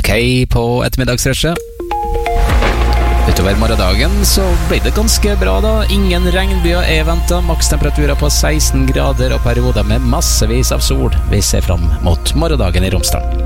Ok, på ettermiddagsrushet. Utover morgendagen så blir det ganske bra da. Ingen regnbyer er ventet, makstemperaturer på 16 grader og perioder med massevis av sol. Vi ser fram mot morgendagen i Romsdalen.